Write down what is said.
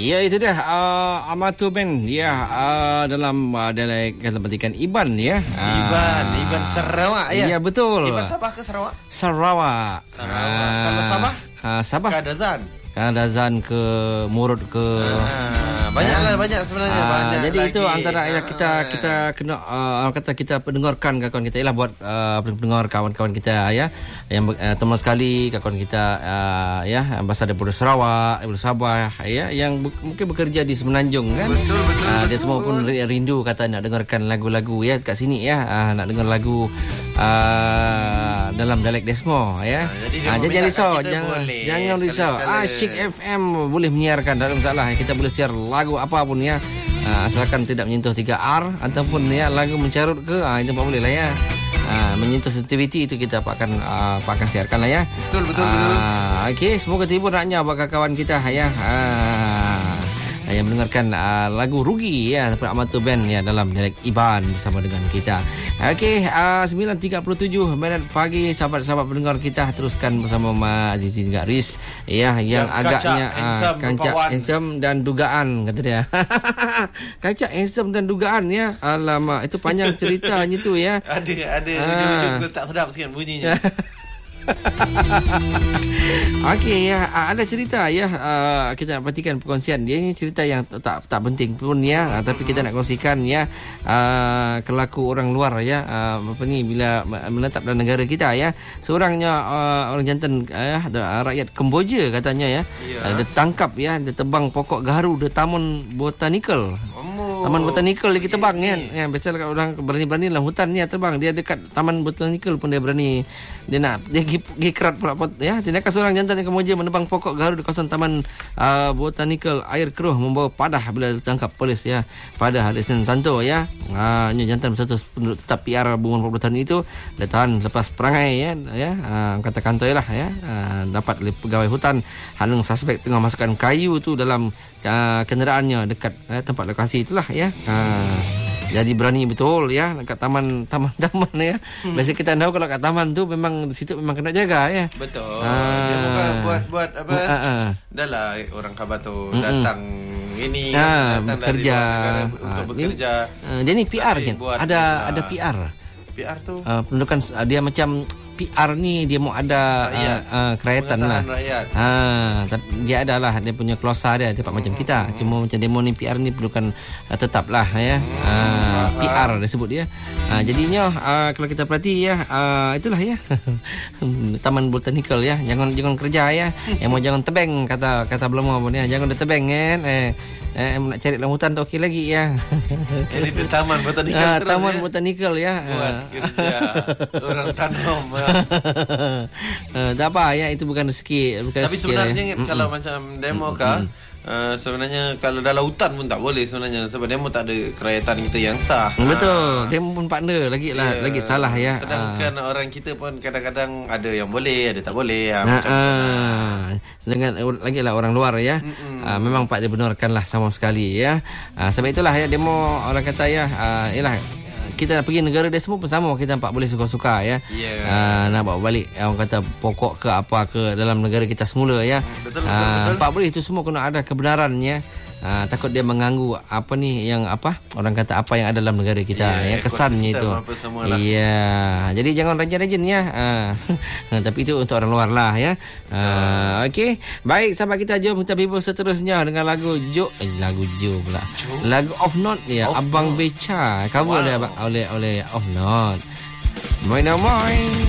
Ya, itu dia Amato Band ya, dalam dalam petikan Iban ya. Iban Sarawak ya. Ya, betul. Iban Sabah ke Sarawak? Sarawak. Kalau Sabah? Sabah. Kadazan ke Murut ke banyak sebenarnya banyak. Jadi lagi. Itu antara kita kena kita pendengarkan kawan kita ialah buat pendengar kawan-kawan kita ya, yang teman sekali kawan kita ya, berasal daripada Sarawak, daripada Sabah ya, yang mungkin bekerja di Semenanjung kan. Betul. Dia semua pun rindu kata nak dengarkan lagu-lagu ya kat sini ya, nak dengar lagu dalam dialek Desmo ya. Jangan risau, jangan risau. Chic FM boleh menyiarkan, tak ada masalah. Kita boleh siar lagu apa pun ya, asalkan tidak menyentuh 3R ataupun ya lagu mencarut ke, itu tak boleh lah ya. Menyentuh sensitivity itu kita akan siarkan lah ya. Betul. Okey, semoga terhibur naknya bagi kawan kita ya, yang mendengarkan lagu Rugi ya daripada Amato Band ya dalam dialek Iban bersama dengan kita. Okey, 9.37 minit pagi, sahabat-sahabat pendengar kita, teruskan bersama Mak Azizi juga Riz ya, yang agaknya kancak handsome dan dugaan kata dia. Kancak handsome dan dugaan ya. Alamak, itu panjang ceritanya tu ya. Ada ujung-ujung tu tak sedap sikit bunyinya. Okey ya, ada cerita ya, kita nak perhatikan perkongsian dia. Ini cerita yang tak penting pun ya, tapi kita nak kongsikan ya, kelaku orang luar ya, bila menetap dalam negara kita ya. Seorangnya orang jantan rakyat Kemboja katanya ya, dia tangkap ya, dia tebang pokok gaharu di Taman Botanical. Taman Botanical dia tebang kan. Ya, biasalah orang berani-berani dalam hutan ni tebang. Dia dekat Taman Botanical pun dia berani. Dia kerat pula ya. Tindakan seorang jantan yang Kemboja menebang pokok gaharu di kawasan Taman Botanical Air Keruh membawa padah bila ditangkap polis ya pada hari Senin Tanto ya. Jantan berstatus penduduk tetap PR berumur 40 tahun itu ditahan lepas perangai ya. Kata kantoi lah ya. Dapat oleh pegawai hutan. Hanung suspek tengah masukkan kayu tu dalam kenderaannya dekat tempat lokasi itulah ya. Jadi berani betul ya kat taman ya. Biasa kita tahu kalau kat taman tu memang di situ memang kena jaga ya. Betul. Dia bukan buat apa. Dahlah orang khabar tu datang ini datang bekerja dari negara untuk bekerja. Dia ni PR kan. Ada PR. PR tu pendudukan dia macam PR ni dia mau ada kerajaan lah. Dia adalah dia punya klausa dia dapat macam kita. Cuma macam demo ni PR ni perlukan tetap lah ya. PR dia sebut dia. Jadinya kalau kita perhati ya, itulah ya. Taman Botanical ya. Jangan kerja ya. Jangan tebeng kata belum pun ya. Jangan dah tebeng kan. Nak cari dalam hutan tu okey lagi ya. Ini di Taman Botanical terus. Taman Botanical ya. Buat kerja orang tanam. Tak apa ya, itu bukan rezeki. Tapi sebenarnya kalau macam demo sebenarnya kalau dalam hutan pun tak boleh sebenarnya, sebab demo tak ada kerajaan kita yang sah. Betul. Demo pun partner lagi salah ya. Sedangkan orang kita pun kadang-kadang ada yang boleh, ada tak boleh. Sedangkan lagi lah orang luar ya. Memang pak dia benarkanlah sama sekali ya. Sebab itulah ya demo orang kata ya, ialah kita nak pergi negara dia semua pun sama, kita nampak boleh suka-suka ya. Nak bawa balik orang kata pokok ke apa ke dalam negara kita semula ya. Betul. Nampak boleh, itu semua kena ada kebenarannya. Takut dia mengganggu apa ni yang apa orang kata apa yang ada dalam negara kita ya, kesannya itu. Jadi jangan rajin-rajin ya. Tapi itu untuk orang luar lah ya. Okey, baik sahabat kita, jom kita hibur seterusnya dengan lagu lagu Off Note ya, Abang Beca cover oleh Off Note. Moin.